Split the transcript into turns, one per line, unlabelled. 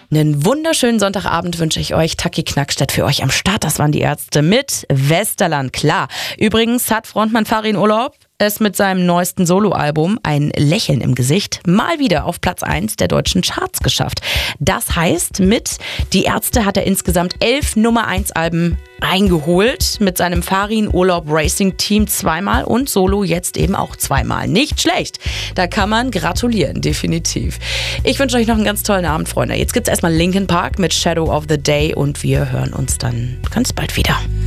Einen wunderschönen Sonntagabend wünsche ich euch. Taki Knackstedt für euch am Start. Das waren die Ärzte mit Westerland. Klar. Übrigens hat Frontmann Farin Urlaub es mit seinem neuesten Soloalbum Ein Lächeln im Gesicht mal wieder auf Platz 1 der deutschen Charts geschafft. Das heißt, mit Die Ärzte hat er insgesamt 11 Nummer-1-Alben eingeholt. Mit seinem Farin Urlaub Racing Team zweimal und Solo jetzt eben auch zweimal. Nicht schlecht. Da kann man gratulieren, definitiv. Ich wünsche euch noch einen ganz tollen Abend, Freunde. Jetzt gibt's erstmal Linkin Park mit Shadow of the Day und wir hören uns dann ganz bald wieder.